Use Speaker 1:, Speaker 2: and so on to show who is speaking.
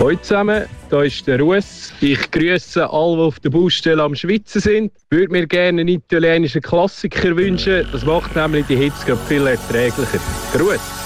Speaker 1: Hallo zusammen, hier ist der Russ. Ich grüße alle, die auf der Baustelle am Schwitzen sind. Ich würde mir gerne einen italienischen Klassiker wünschen. Das macht nämlich die Hitze viel erträglicher. Gruß!